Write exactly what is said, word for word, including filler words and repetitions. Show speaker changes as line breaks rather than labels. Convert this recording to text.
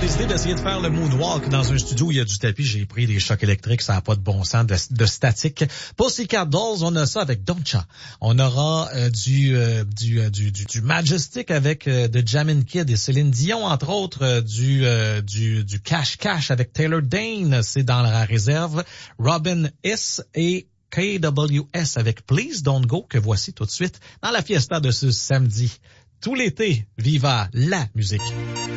décidé d'essayer de faire le moonwalk dans un studio où il y a du tapis. J'ai pris des chocs électriques, ça n'a pas de bon sens, de, de statique. Pussycat Dolls, on a ça avec Doncha. On aura euh, du, euh, du, euh, du, du, du Majestic avec euh, The Jammin' Kid et Céline Dion, entre autres, euh, du, euh, du, du Cash Cash avec Taylor Dayne, c'est dans la réserve. Robin S. et K W S avec Please Don't Go, que voici tout de suite dans la fiesta de ce samedi. Tout l'été, viva la musique.